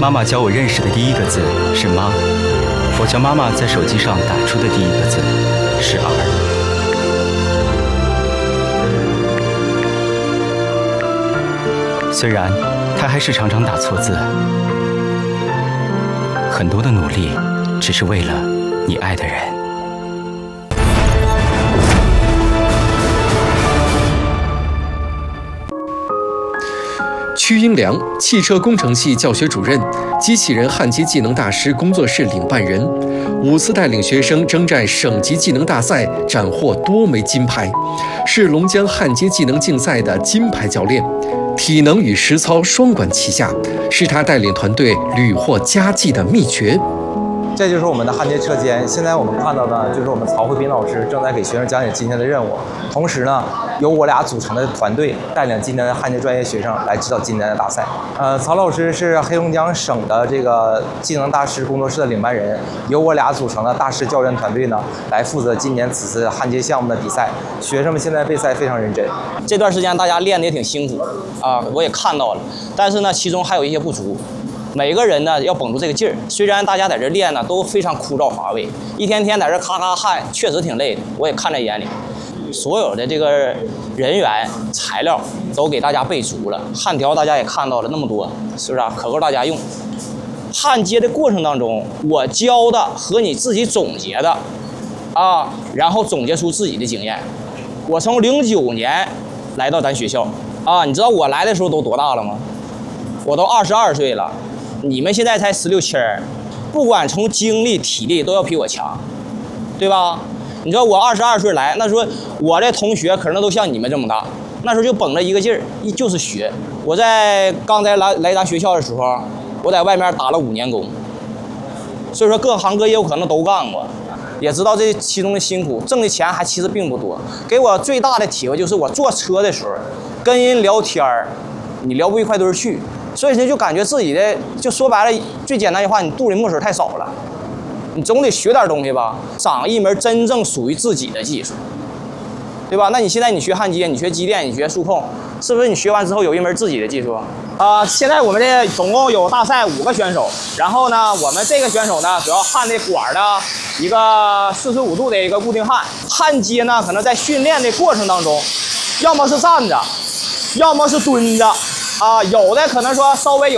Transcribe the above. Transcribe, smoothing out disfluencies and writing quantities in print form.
妈妈教我认识的第一个字是妈，我教妈妈在手机上打出的第一个字是儿。虽然她还是常常打错字，很多的努力只是为了你爱的人。 屈英良，汽车工程系教学主任，机器人焊接技能大师工作室领办人，5次带领学生征战省级技能大赛，斩获多枚金牌，是龙江焊接技能竞赛的金牌教练。体能与实操双管齐下，是他带领团队屡获佳绩的秘诀。 这就是我们的焊接车间。现在我们看到的就是我们曹慧斌老师正在给学生讲解今天的任务，同时呢，由我俩组成的团队带领今天的焊接专业学生来指导今年的大赛。曹老师是黑龙江省的这个技能大师工作室的领班人，由我俩组成的大师教练团队呢，来负责今年此次焊接项目的比赛。学生们现在备赛非常认真。 这段时间大家练得也挺辛苦啊，我也看到了，但是呢，其中还有一些不足。每个人呢要绷住这个劲儿，虽然大家在这练呢都非常枯燥乏味，一天天在这咔咔焊，确实挺累的，我也看在眼里。所有的这个人员材料都给大家备足了，焊条大家也看到了那么多，是不是啊？可够大家用。焊接的过程当中，我教的和你自己总结的啊，然后总结出自己的经验。我从09年来到咱学校啊，你知道我来的时候都多大了吗？我都22岁了。你们现在才16、17，不管从精力、体力都要比我强，对吧？你知道我22岁来，那时候我的同学可能都像你们这么大，那时候就绷着一个劲儿，就是学。我刚才来咱学校的时候，我在外面打了5年工，所以说各行各业我可能都干过，也知道这其中的辛苦，挣的钱还其实并不多。给我最大的体会就是我坐车的时候，跟人聊天你聊不一块堆儿去。所以说就感觉自己的，就说白了，最简单的话，你肚里墨水太少了，你总得学点东西吧，长一门真正属于自己的技术，对吧？那你现在你学焊接，你学机电，你学数控，是不是你学完之后有一门自己的技术？现在我们这总共有大赛5个选手，然后呢，我们这个选手呢主要焊的管的一个45度的一个固定焊，焊接呢可能在训练的过程当中，要么是站着，要么是蹲着。有的可能说稍微有